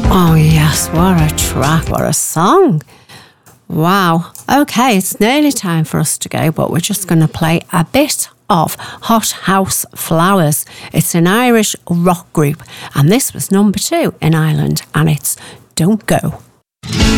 Oh yes, what a track, what a song. Wow. Okay, it's nearly time for us to go, but we're just going to play a bit of Hot House Flowers. It's an Irish rock group, and this was number 2 in Ireland, and it's Don't Go.